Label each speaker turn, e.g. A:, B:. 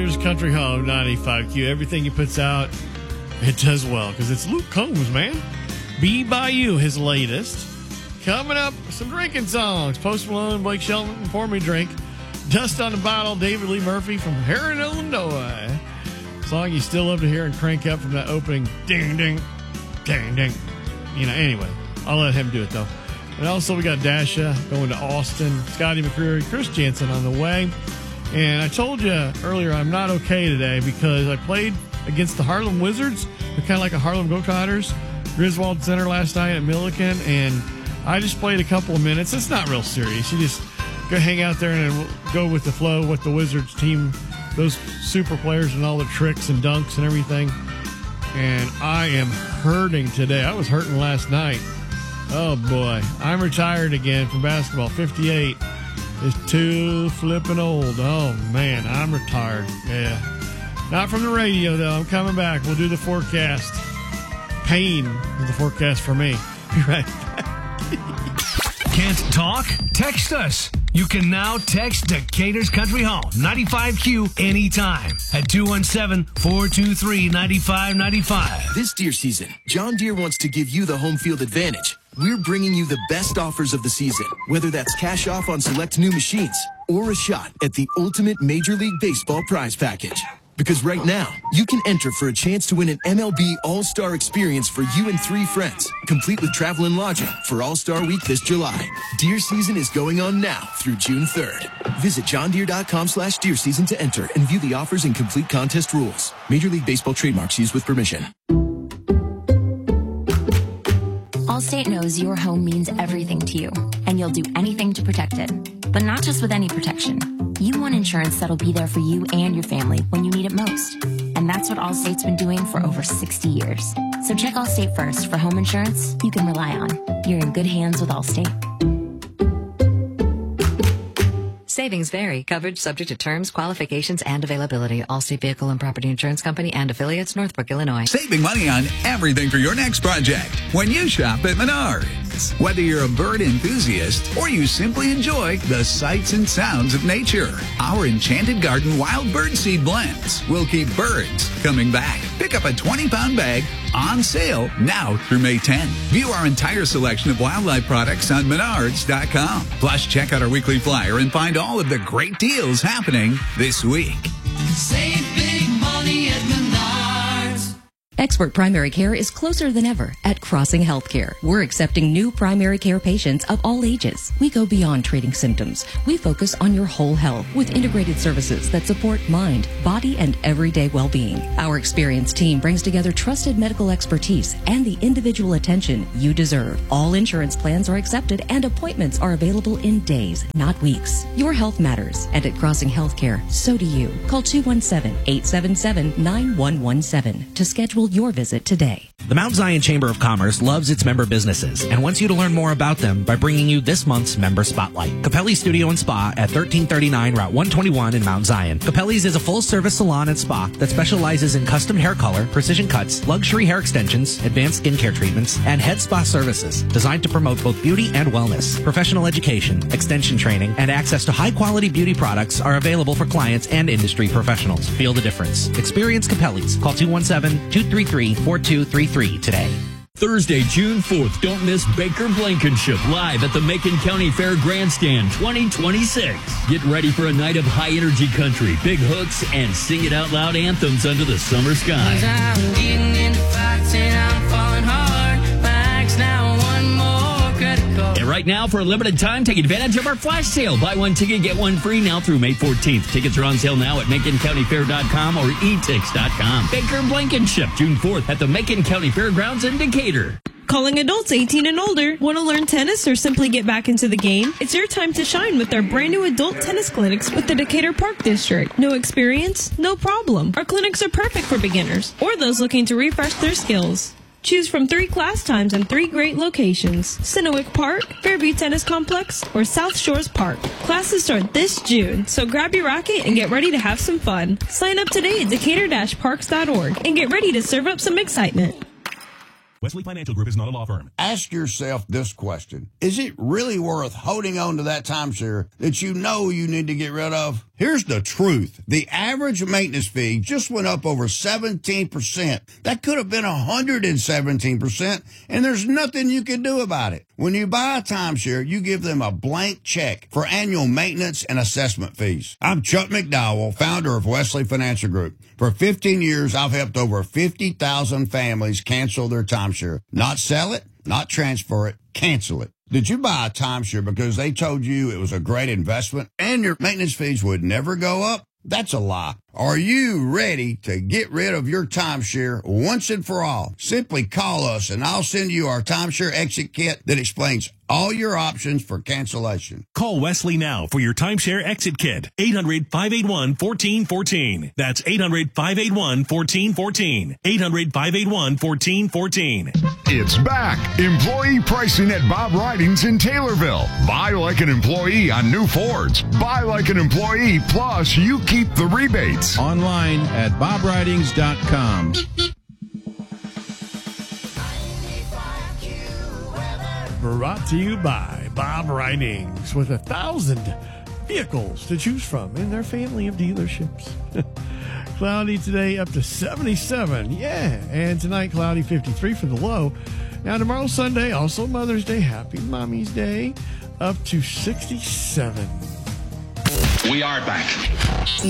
A: Here's Country Home 95Q. Everything he puts out, it does well because it's Luke Combs, man. Be By You, his latest. Coming up, some drinking songs. Post Malone, Blake Shelton, Pour Me Drink. Dust on the Bottle, David Lee Murphy from Heron, Illinois. Song you still love to hear and crank up from that opening ding, ding, ding, ding. Anyway, I'll let him do it, though. And also, we got Dasha going to Austin, Scotty McCreery, Chris Jansen on the way. And I told you earlier I'm not okay today because I played against the Harlem Wizards. They're kind of like a Harlem Globetrotters, Griswold Center last night at Milliken. And I just played a couple of minutes. It's not real serious. You just go hang out there and go with the flow, what the Wizards team, those super players and all the tricks and dunks and everything. And I am hurting today. I was hurting last night. Oh, boy. I'm retired again from basketball. 58 is too flippin' old. Oh, man, I'm retired. Yeah. Not from the radio, though. I'm coming back. We'll do the forecast. Pain is the forecast for me. Be right back.
B: Can't talk? Text us. You can now text Decatur's Country Home 95Q anytime at 217-423-9595.
C: This deer season, John Deere wants to give you the home field advantage. We're bringing you the best offers of the season, whether that's cash off on select new machines or a shot at the ultimate Major League Baseball prize package. Because right now, you can enter for a chance to win an MLB All-Star experience for you and 3 friends, complete with travel and lodging for All-Star Week this July. Deer season is going on now through June 3rd. Visit johndeere.com/deer season to enter and view the offers and complete contest rules. Major League Baseball trademarks used with permission.
D: Allstate knows your home means everything to you, and you'll do anything to protect it. But not just with any protection. You want insurance that'll be there for you and your family when you need it most. And that's what Allstate's been doing for over 60 years. So check Allstate first for home insurance you can rely on. You're in good hands with Allstate.
E: Savings vary. Coverage subject to terms, qualifications, and availability. Allstate Vehicle and Property Insurance Company and affiliates, Northbrook, Illinois.
F: Saving money on everything for your next project when you shop at Menards. Whether you're a bird enthusiast or you simply enjoy the sights and sounds of nature, our Enchanted Garden Wild Birdseed Blends will keep birds coming back. Pick up a 20-pound bag on sale now through May 10. View our entire selection of wildlife products on Menards.com. Plus, check out our weekly flyer and find all of the great deals happening this week.
G: Save big money at Menards.
H: Expert primary care is closer than ever at Crossing Healthcare. We're accepting new primary care patients of all ages. We go beyond treating symptoms. We focus on your whole health with integrated services that support mind, body, and everyday well-being. Our experienced team brings together trusted medical expertise and the individual attention you deserve. All insurance plans are accepted and appointments are available in days, not weeks. Your health matters, and at Crossing Healthcare, so do you. Call 217-877-9117 to schedule your visit today.
I: The Mount Zion Chamber of Commerce loves its member businesses and wants you to learn more about them by bringing you this month's Member Spotlight. Capelli's Studio and Spa at 1339 Route 121 in Mount Zion. Capelli's is a full-service salon and spa that specializes in custom hair color, precision cuts, luxury hair extensions, advanced skincare treatments, and head spa services designed to promote both beauty and wellness. Professional education, extension training, and access to high-quality beauty products are available for clients and industry professionals. Feel the difference. Experience Capelli's. Call 217-233-4233 today.
J: Thursday, June 4th, don't miss Baker Blankenship live at the Macon County Fair Grandstand 2026. Get ready for a night of high-energy country, big hooks, and sing it out loud anthems under the summer sky.
G: I'm getting into fights and I'm falling hard. Max now one more credit card.
J: And right now, for a limited time, take advantage of our flash sale. Buy one ticket, get one free now through May 14th. Tickets are on sale now at MaconCountyFair.com or etix.com. Baker Blankenship, June 4th at the Macon County Fairgrounds in Decatur.
K: Calling adults 18 and older. Want to learn tennis or simply get back into the game? It's your time to shine with our brand new adult tennis clinics with the Decatur Park District. No experience? No problem. Our clinics are perfect for beginners or those looking to refresh their skills. Choose from 3 class times and 3 great locations: Sinowick Park, Fairview Tennis Complex, or South Shores Park. Classes start this June, so grab your racket and get ready to have some fun. Sign up today at decatur-parks.org and get ready to serve up some excitement.
L: Wesley Financial Group is not a law firm.
M: Ask yourself this question. Is it really worth holding on to that timeshare that you know you need to get rid of? Here's the truth. The average maintenance fee just went up over 17%. That could have been 117%, and there's nothing you can do about it. When you buy a timeshare, you give them a blank check for annual maintenance and assessment fees. I'm Chuck McDowell, founder of Wesley Financial Group. For 15 years, I've helped over 50,000 families cancel their timeshare. Not sell it, not transfer it, cancel it. Did you buy a timeshare because they told you it was a great investment and your maintenance fees would never go up? That's a lie. Are you ready to get rid of your timeshare once and for all? Simply call us and I'll send you our timeshare exit kit that explains all your options for cancellation.
L: Call Wesley now for your timeshare exit kit. 800-581-1414. That's 800-581-1414. 800-581-1414.
N: It's back. Employee pricing at Bob Ridings in Taylorville. Buy like an employee on new Fords. Buy like an employee, plus you keep the rebates.
O: Online at bobridings.com.
A: Brought to you by Bob Ridings, with 1,000 vehicles to choose from in their family of dealerships. Cloudy today, up to 77. Yeah. And tonight, cloudy, 53 for the low. Now, tomorrow, Sunday, also Mother's Day. Happy Mommy's Day, up to 67.
P: We are back.